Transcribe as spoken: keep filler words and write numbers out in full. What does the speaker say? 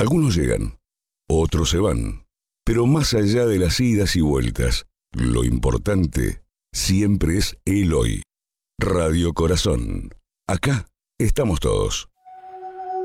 Algunos llegan, otros se van, pero más allá de las idas y vueltas, lo importante siempre es el hoy. Radio Corazón. Acá estamos todos.